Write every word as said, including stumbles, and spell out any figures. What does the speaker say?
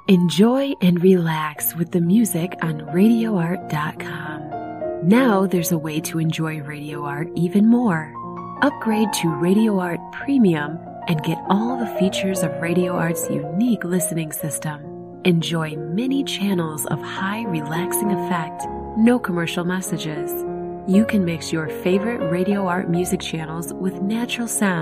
Enjoy and relax with the music on radio art dot com. Now there's a way to enjoy Radio Art even more. Upgrade to Radio Art Premium and get all the features of Radio Art's unique listening system. Enjoy many channels of high relaxing effect, no commercial messages. You can mix your favorite Radio Art music channels with natural sound